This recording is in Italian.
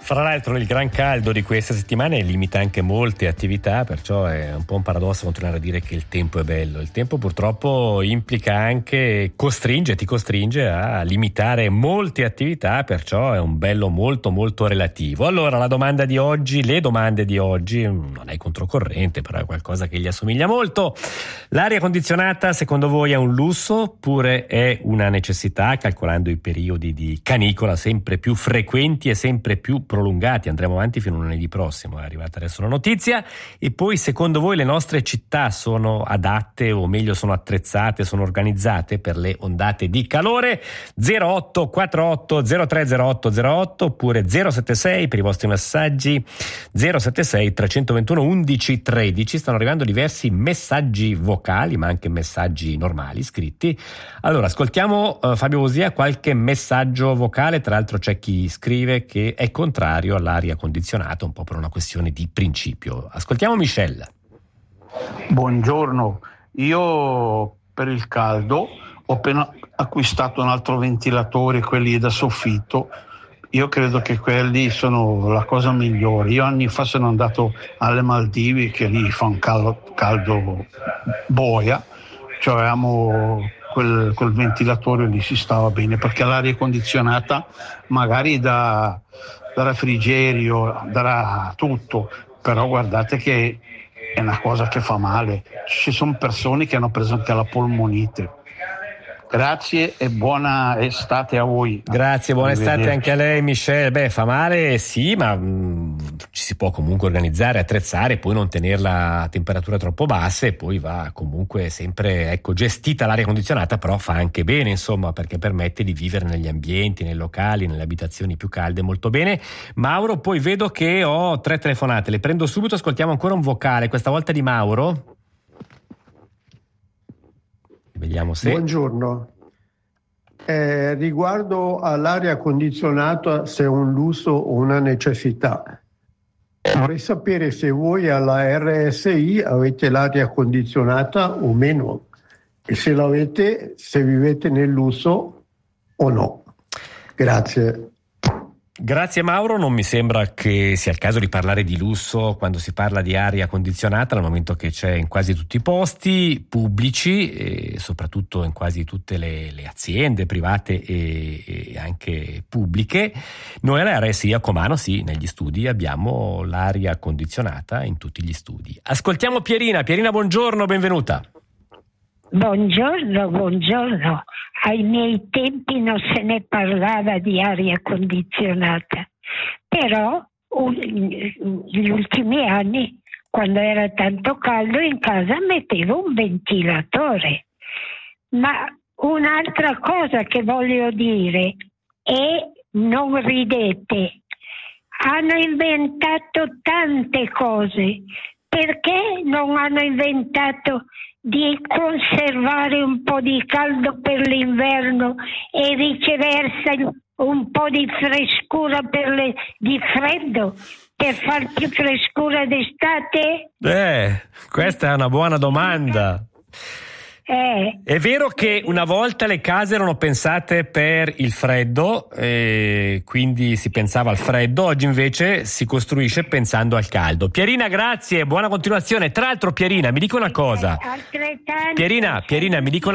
Fra l'altro il gran caldo di queste settimane limita anche molte attività, perciò è un po' un paradosso continuare a dire che il tempo è bello. Il tempo purtroppo implica anche, ti costringe a limitare molte attività, perciò è un bello molto molto relativo. Allora le domande di oggi, non è controcorrente, però è qualcosa che gli assomiglia molto. L'aria condizionata secondo voi è un lusso oppure è una necessità, calcolando i periodi di canicola sempre più frequenti e sempre più prolungati? Andremo avanti fino a lunedì prossimo, è arrivata adesso la notizia. E poi, secondo voi le nostre città sono adatte, o meglio sono attrezzate, sono organizzate per le ondate di calore? 0848 030808 oppure 076 per i vostri messaggi, 076 321 11 13. Stanno arrivando diversi messaggi vocali ma anche messaggi normali scritti. Allora ascoltiamo Fabio Vosia, qualche messaggio vocale. Tra l'altro c'è chi scrive che è contrario all'aria condizionata un po' per una questione di principio. Ascoltiamo Michelle. Buongiorno, io per il caldo ho appena acquistato un altro ventilatore, quelli da soffitto. Io credo che quelli sono la cosa migliore. Io anni fa sono andato alle Maldive, che lì fa un caldo boia, cioè avevamo quel ventilatore lì, si stava bene, perché l'aria condizionata magari da refrigerio, darà tutto, però guardate che è una cosa che fa male. Ci sono persone che hanno preso anche la polmonite. Grazie e buona estate a voi. Grazie, buona estate anche a lei, Michelle. Fa male sì, ma ci si può comunque organizzare, attrezzare, poi non tenerla a temperature troppo basse, e poi va comunque sempre gestita l'aria condizionata, però fa anche bene, insomma, perché permette di vivere negli ambienti, nei locali, nelle abitazioni più calde molto bene. Mauro, poi vedo che ho 3 telefonate, le prendo subito, ascoltiamo ancora un vocale, questa volta di Mauro. Vediamo se... Buongiorno. Riguardo all'aria condizionata, se è un lusso o una necessità, vorrei sapere se voi alla RSI avete l'aria condizionata o meno, e se l'avete, se vivete nel lusso o no. Grazie. Grazie Mauro, non mi sembra che sia il caso di parlare di lusso quando si parla di aria condizionata, dal momento che c'è in quasi tutti i posti pubblici e soprattutto in quasi tutte le aziende private e anche pubbliche. Noi alla RSI a Comano, sì, negli studi abbiamo l'aria condizionata in tutti gli studi. Ascoltiamo Pierina. Pierina, buongiorno, benvenuta. Buongiorno. Ai miei tempi non se ne parlava di aria condizionata, però negli ultimi anni, quando era tanto caldo in casa, mettevo un ventilatore. Ma un'altra cosa che voglio dire è, non ridete, hanno inventato tante cose, perché non hanno inventato di conservare un po' di caldo per l'inverno e viceversa un po' di frescura di freddo per far più frescura d'estate? Questa è una buona domanda. È vero che una volta le case erano pensate per il freddo, quindi si pensava al freddo, oggi invece si costruisce pensando al caldo. Pierina, grazie, buona continuazione. Tra l'altro Pierina, mi dica una cosa. Pierina, mi dica